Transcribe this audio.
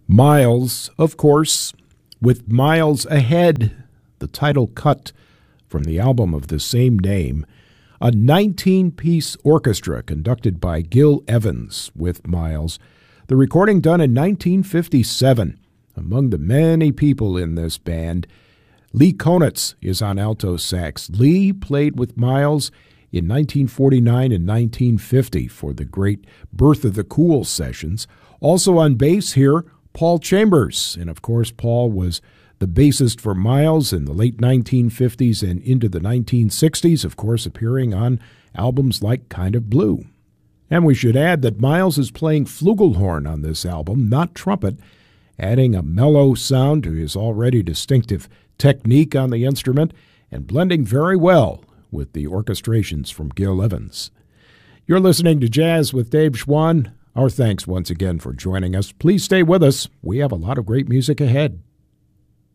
Miles, of course, with Miles Ahead, the title cut from the album of the same name, a 19-piece orchestra conducted by Gil Evans with Miles, the recording done in 1957. Among the many people in this band, Lee Konitz is on alto sax. Lee played with Miles in 1949 and 1950 for the great Birth of the Cool sessions. Also on bass here, Paul Chambers. And of course, Paul was the bassist for Miles in the late 1950s and into the 1960s, of course, appearing on albums like Kind of Blue. And we should add that Miles is playing flugelhorn on this album, not trumpet, adding a mellow sound to his already distinctive technique on the instrument and blending very well with the orchestrations from Gil Evans. You're listening to Jazz with Dave Schwann. Our thanks once again for joining us. Please stay with us. We have a lot of great music ahead.